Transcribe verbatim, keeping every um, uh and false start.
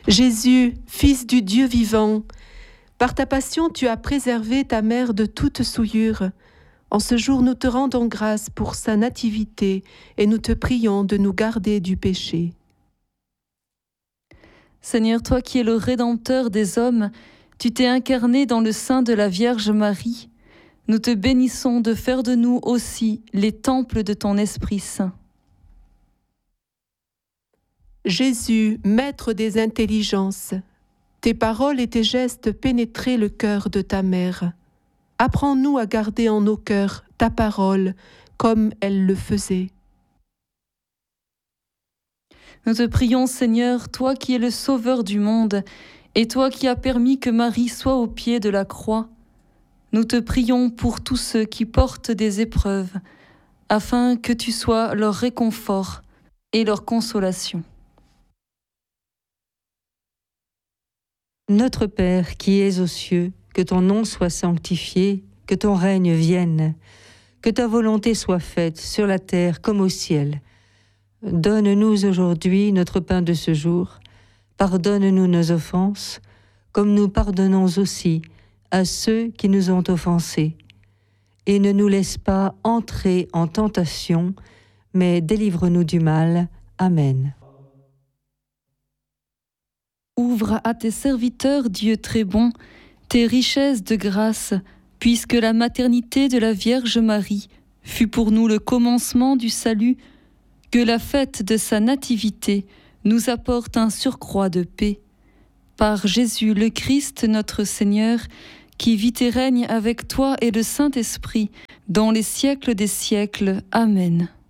Jésus, Fils du Dieu vivant, par ta passion tu as préservé ta mère de toute souillure. En ce jour nous te rendons grâce pour sa nativité et nous te prions de nous garder du péché. Seigneur, toi qui es le Rédempteur des hommes, tu t'es incarné dans le sein de la Vierge Marie. Nous te bénissons de faire de nous aussi les temples de ton Esprit Saint. Jésus, maître des intelligences, tes paroles et tes gestes pénétraient le cœur de ta mère. Apprends-nous à garder en nos cœurs ta parole comme elle le faisait. Nous te prions, Seigneur, toi qui es le Sauveur du monde, et toi qui as permis que Marie soit au pied de la croix. Nous te prions pour tous ceux qui portent des épreuves, afin que tu sois leur réconfort et leur consolation. Notre Père qui es aux cieux, que ton nom soit sanctifié, que ton règne vienne, que ta volonté soit faite sur la terre comme au ciel. Donne-nous aujourd'hui notre pain de ce jour. Pardonne-nous nos offenses, comme nous pardonnons aussi à ceux qui nous ont offensés. Et ne nous laisse pas entrer en tentation, mais délivre-nous du mal. Amen. Ouvre à tes serviteurs, Dieu très bon, tes richesses de grâce, puisque la maternité de la Vierge Marie fut pour nous le commencement du salut, que la fête de sa nativité nous apporte un surcroît de paix. Par Jésus le Christ, notre Seigneur, qui vit et règne avec toi et le Saint-Esprit, dans les siècles des siècles. Amen.